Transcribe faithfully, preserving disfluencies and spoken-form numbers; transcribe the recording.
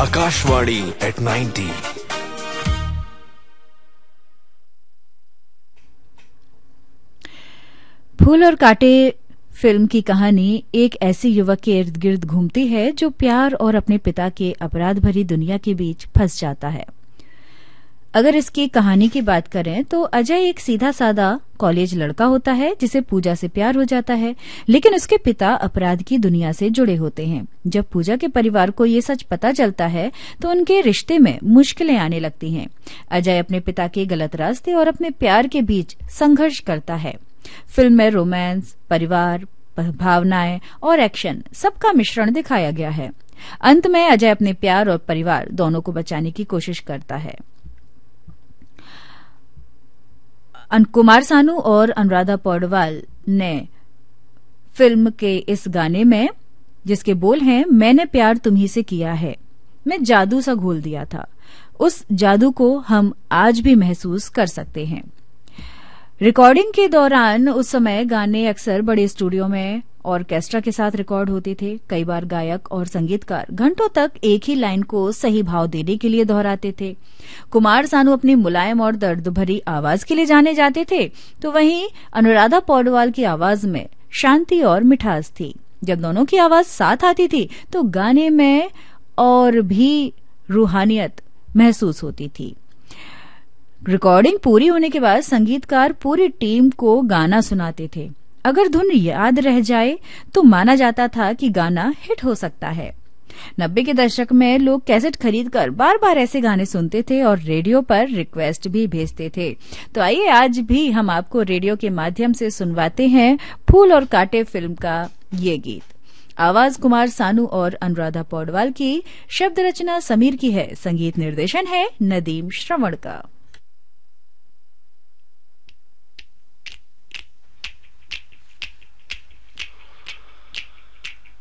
Akashvani eight ninety. फूल और कांटे film की कहानी एक ऐसी युवक के इर्द गिर्द घूमती है जो प्यार और अपने पिता के अपराध भरी दुनिया के बीच फंस जाता है। अगर इसकी कहानी की बात करें तो अजय एक सीधा साधा कॉलेज लड़का होता है जिसे पूजा से प्यार हो जाता है, लेकिन उसके पिता अपराध की दुनिया से जुड़े होते हैं। जब पूजा के परिवार को ये सच पता चलता है तो उनके रिश्ते में मुश्किलें आने लगती हैं। अजय अपने पिता के गलत रास्ते और अपने प्यार के बीच संघर्ष करता है। फिल्म में रोमांस, परिवार, भावनाएं और एक्शन सबका मिश्रण दिखाया गया है। अंत में अजय अपने प्यार और परिवार दोनों को बचाने की कोशिश करता है। कुमार सानू और अनुराधा पौडवाल ने फिल्म के इस गाने में, जिसके बोल हैं, मैंने प्यार तुम्ही से किया है, मैं जादू सा घोल दिया था, उस जादू को हम आज भी महसूस कर सकते हैं। रिकॉर्डिंग के दौरान उस समय गाने अक्सर बड़े स्टूडियो में ऑर्केस्ट्रा के साथ रिकॉर्ड होते थे। कई बार गायक और संगीतकार घंटों तक एक ही लाइन को सही भाव देने के लिए दोहराते थे। कुमार सानू अपनी मुलायम और दर्द भरी आवाज के लिए जाने जाते थे, तो वहीं अनुराधा पौडवाल की आवाज में शांति और मिठास थी। जब दोनों की आवाज साथ आती थी तो गाने में और भी रूहानियत महसूस होती थी। रिकॉर्डिंग पूरी होने के बाद संगीतकार पूरी टीम को गाना सुनाते थे। अगर धुन याद रह जाए तो माना जाता था कि गाना हिट हो सकता है। नब्बे के दशक में लोग कैसेट खरीदकर बार बार ऐसे गाने सुनते थे और रेडियो पर रिक्वेस्ट भी भेजते थे। तो आइए आज भी हम आपको रेडियो के माध्यम से सुनवाते हैं फूल और कांटे फिल्म का ये गीत। आवाज कुमार सानू और अनुराधा पौडवाल की, शब्द रचना समीर की है, संगीत निर्देशन है नदीम श्रवण का।